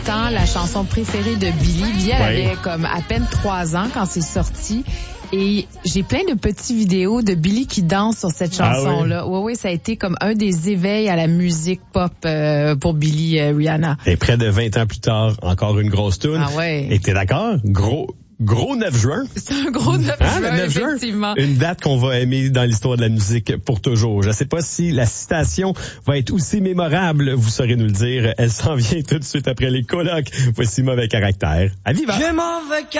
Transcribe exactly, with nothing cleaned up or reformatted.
La chanson préférée de Billy. Billy, elle ouais. avait comme à peine trois ans quand c'est sorti. Et j'ai plein de petites vidéos de Billy qui danse sur cette chanson-là. Ah oui? Oui, oui, ça a été comme un des éveils à la musique pop euh, pour Billy euh, Rihanna. Et près de vingt ans plus tard, encore une grosse toune. Ah ouais. Et t'es d'accord? Gros... Gros neuf juin. C'est un gros neuf hein, juin, le neuf juin, effectivement. Une date qu'on va aimer dans l'histoire de la musique pour toujours. Je sais pas si la citation va être aussi mémorable, vous saurez nous le dire. Elle s'en vient tout de suite après les colocs. Voici Mauvais Caractère. À Viva! Je m'en vais